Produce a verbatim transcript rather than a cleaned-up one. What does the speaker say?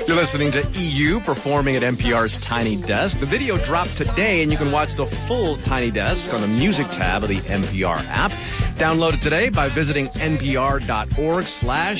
You're listening to E U performing at N P R's Tiny Desk. The video dropped today, and you can watch the full Tiny Desk on the music tab of the N P R app. Download it today by visiting npr.org slash